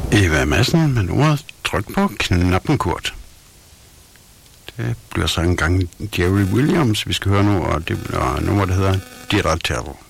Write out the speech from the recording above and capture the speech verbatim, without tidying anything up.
Eva Madsen med nummeret Tryk på knappen, Kurt. Det bliver så en gang Jerry Williams, vi skal høre nu, og det bliver nummer, der hedder Did I Tell.